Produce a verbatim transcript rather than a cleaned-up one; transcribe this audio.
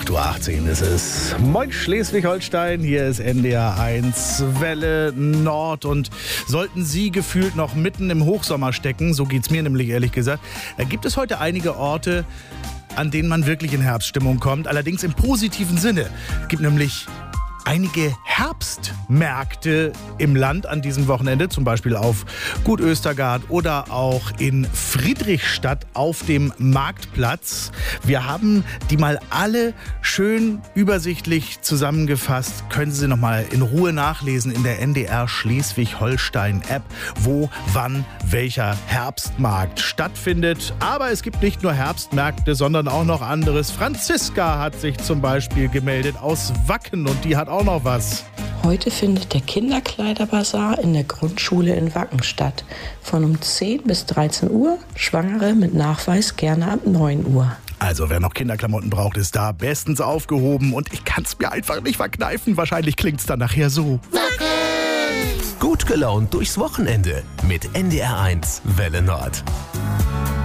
acht Uhr achtzehn ist es. Moin Schleswig-Holstein, hier ist N D R eins Welle Nord. Und sollten Sie gefühlt noch mitten im Hochsommer stecken, so geht's mir nämlich ehrlich gesagt, da gibt es heute einige Orte, an denen man wirklich in Herbststimmung kommt. Allerdings im positiven Sinne. Es gibt nämlich einige Herbstmärkte im Land an diesem Wochenende, zum Beispiel auf Gut Östergard oder auch in Friedrichstadt auf dem Marktplatz. Wir haben die mal alle schön übersichtlich zusammengefasst. Können Sie noch mal in Ruhe nachlesen in der N D R Schleswig-Holstein-App, wo, wann, welcher Herbstmarkt stattfindet. Aber es gibt nicht nur Herbstmärkte, sondern auch noch anderes. Franziska hat sich zum Beispiel gemeldet aus Wacken und die hat auch noch was. Heute findet der Kinderkleiderbazar in der Grundschule in Wacken statt. Von um zehn bis dreizehn Uhr, Schwangere mit Nachweis gerne ab neun Uhr. Also wer noch Kinderklamotten braucht, ist da bestens aufgehoben. Und ich kann es mir einfach nicht verkneifen. Wahrscheinlich klingt es dann nachher so. Gut gelaunt durchs Wochenende mit N D R eins Welle Nord.